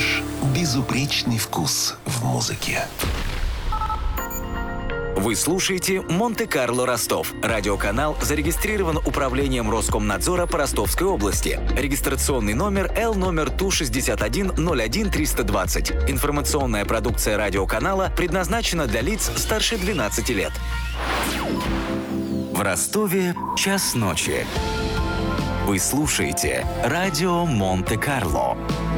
Наш безупречный вкус в музыке. Вы слушаете «Монте-Карло Ростов». Радиоканал зарегистрирован Управлением Роскомнадзора по Ростовской области. Регистрационный номер Л номер ТУ-61-01-320. Информационная продукция радиоканала предназначена для лиц старше 12 лет. В Ростове час ночи. Вы слушаете радио «Монте-Карло».